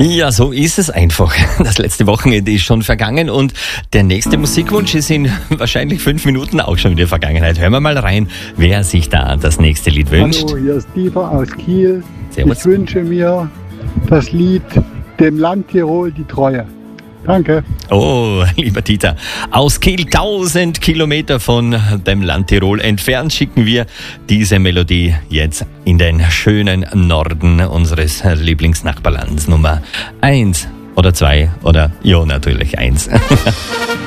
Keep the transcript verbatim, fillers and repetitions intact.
Ja, so ist es einfach. Das letzte Wochenende ist schon vergangen und der nächste Musikwunsch ist in wahrscheinlich fünf Minuten auch schon wieder Vergangenheit. Hören wir mal rein, wer sich da das nächste Lied wünscht. Hallo, hier ist Dieter aus Kiel. Servus. Ich wünsche mir das Lied Dem Land Tirol die Treue. Danke. Oh, lieber Dieter, aus Kiel, tausend Kilometer von dem Land Tirol entfernt, schicken wir diese Melodie jetzt in den schönen Norden unseres Lieblingsnachbarlands Nummer eins oder zwei oder ja, natürlich eins.